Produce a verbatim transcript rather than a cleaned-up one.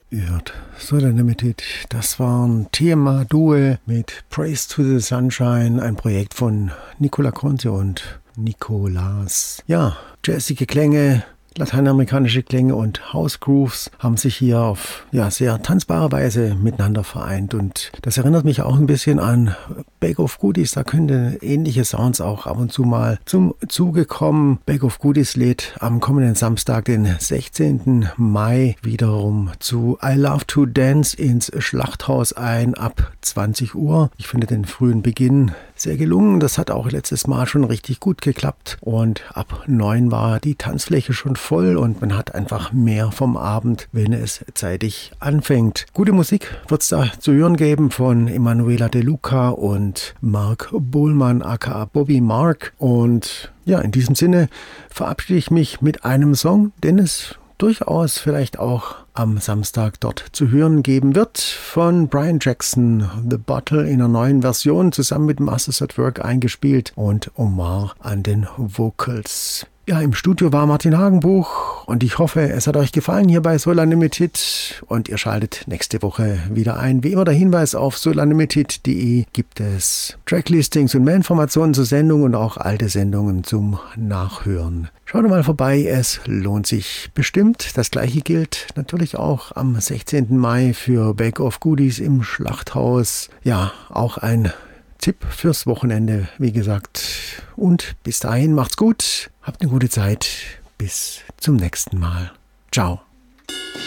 Ihr hört Solar Limited. Das waren Thema Due mit Praise to the Sunshine, ein Projekt von Nicola Conte und Nicolas. Ja, jazzige Klänge, lateinamerikanische Klänge und House Grooves haben sich hier auf ja, sehr tanzbare Weise miteinander vereint. Und das erinnert mich auch ein bisschen an Bag of Goodies. Da könnten ähnliche Sounds auch ab und zu mal zum Zuge kommen. Bag of Goodies lädt am kommenden Samstag, den sechzehnten Mai, wiederum zu I Love to Dance ins Schlachthaus ein ab zwanzig Uhr. Ich finde den frühen Beginn sehr gelungen. Das hat auch letztes Mal schon richtig gut geklappt. Und ab neun war die Tanzfläche schon voll und man hat einfach mehr vom Abend, wenn es zeitig anfängt. Gute Musik wird es da zu hören geben von Emanuela De Luca und Mark Bohlmann aka Bobby Mark. Und ja, in diesem Sinne verabschiede ich mich mit einem Song, den es durchaus vielleicht auch am Samstag dort zu hören geben wird, von Brian Jackson, The Bottle in einer neuen Version, zusammen mit Masters at Work eingespielt und Omar an den Vocals. Ja, im Studio war Martin Hagenbuch und ich hoffe, es hat euch gefallen hier bei Solar Limited und ihr schaltet nächste Woche wieder ein. Wie immer der Hinweis, auf solar limited punkt de gibt es Tracklistings und mehr Informationen zur Sendung und auch alte Sendungen zum Nachhören. Schaut mal vorbei, es lohnt sich bestimmt. Das gleiche gilt natürlich auch am sechzehnten Mai für Bag of Goodies im Schlachthaus. Ja, auch ein Tipp fürs Wochenende, wie gesagt. Und bis dahin macht's gut, habt eine gute Zeit. Bis zum nächsten Mal. Ciao.